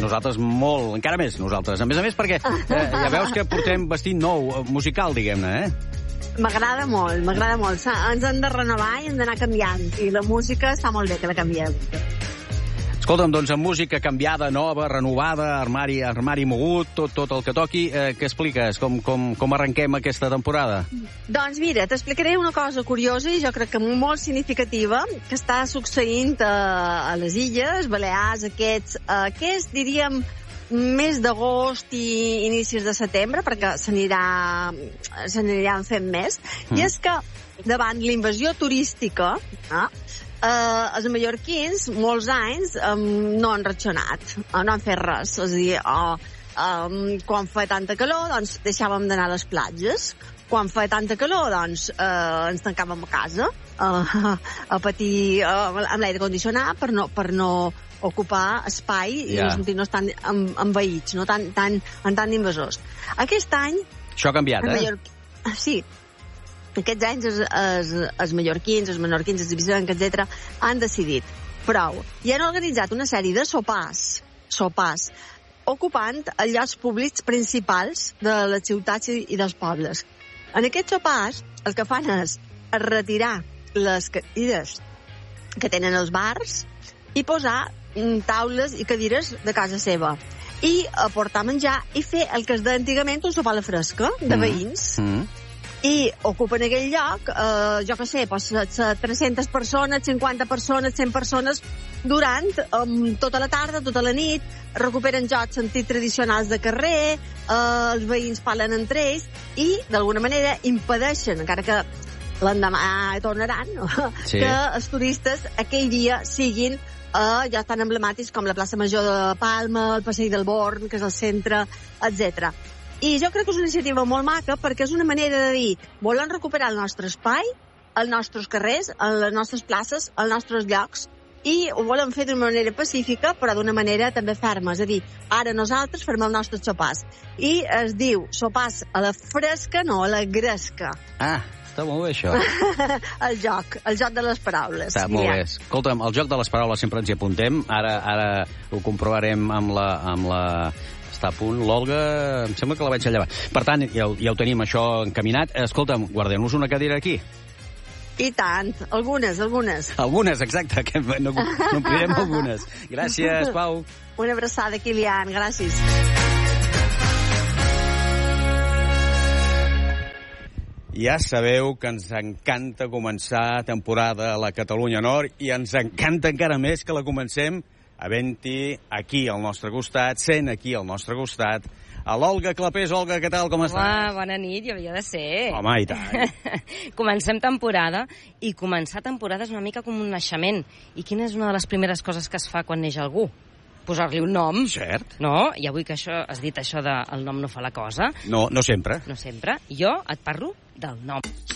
nosaltres molt, encara més nosaltres. A més, perquè ja veus que portem vestit nou, musical, diguem-ne, M'agrada molt. Ens hem de renovar i hem d'anar canviant. I la música està molt bé que la canviem. Escolta'm, doncs amb música canviada, nova, renovada, armari mogut, tot el que toqui, què expliques? Com arrenquem aquesta temporada? Doncs mira, t'explicaré una cosa curiosa i jo crec que molt significativa que està succeint a les Illes Balears aquest, diríem, mes d'agost i inicis de setembre, perquè s'aniran fent més, i és que davant l'invasió turística, els mallorquins, molts anys, no han reaccionat, no han fet res. És a dir, quan fa tanta calor, doncs deixàvem d'anar a les platges. Quan fa tanta calor, doncs ens tancàvem a casa a patir amb l'aire condicionat per no ocupar espai i no estar envaïts, no tan invasors. Aquest any... Això ha canviat, Sí. Aquests anys els mallorquins, els menorquins, els ibicencs, etc., han decidit prou. I han organitzat una sèrie de sopars, ocupant els llocs públics principals de les ciutats i dels pobles. En aquests sopars el que fan és retirar les cadires que tenen els bars i posar taules i cadires de casa seva. I aportar menjar i fer el que es deia antigament un sopar a la fresca, de veïns. I ocupen aquell lloc, jo què sé, 300 persones, 50 persones, 100 persones, durant tota la tarda, tota la nit, recuperen jocs sentits tradicionals de carrer, els veïns parlen entre ells i, d'alguna manera, impedeixen, encara que l'endemà tornaran, que els turistes aquell dia siguin ja tan emblemàtics com la plaça Major de Palma, el passeig del Born, que és el centre, etc. I jo crec que és una iniciativa molt maca perquè és una manera de dir volem recuperar el nostre espai, els nostres carrers, les nostres places, els nostres llocs, i ho volem fer d'una manera pacífica, però d'una manera també ferma. És a dir, ara nosaltres farem el nostre sopars. I es diu sopars a la fresca, no a la gresca. Està molt bé, això. El joc de les paraules. Està molt bé. Escolta'm, el joc de les paraules sempre ens hi apuntem. Ara ho comprovarem amb la... Està a punt. L'Olga, em sembla que la vaig allevar. Per tant, ja ho tenim, això encaminat. Escolta'm, guardem-nos una cadira aquí. I tant. Algunes. Algunes, exacte. Que no omplirem algunes. Gràcies, Pau. Una abraçada, Kilian. Gràcies. Ja sabeu que ens encanta començar temporada a la Catalunya Nord i ens encanta encara més que la comencem havent-hi aquí al nostre costat, sent aquí al nostre costat, a l'Olga Clapés. Olga, què tal, com estàs? Hola, bona nit, ja havia de ser. Home, i tant. Comencem temporada, i començar temporada és una mica com un naixement. I quina és una de les primeres coses que es fa quan neix algú? Posar-li un nom. Cert. No? I avui que has dit això de el nom no fa la cosa. No sempre. No sempre. Jo et parlo del nom.